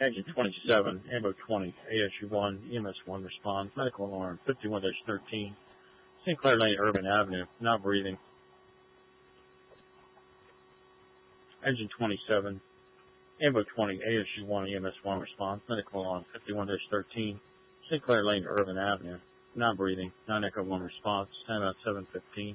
Engine 27, Ambo 20, ASU-1, EMS-1 responds, medical alarm 51-13, St. Clair Lane, Urban Avenue, not breathing. Engine 27, Ambo 20, ASU-1, EMS-1 response, medical alarm 51-13, St. Clair Lane, Urban Avenue, not breathing, non-echo 1 response, time out 7:15.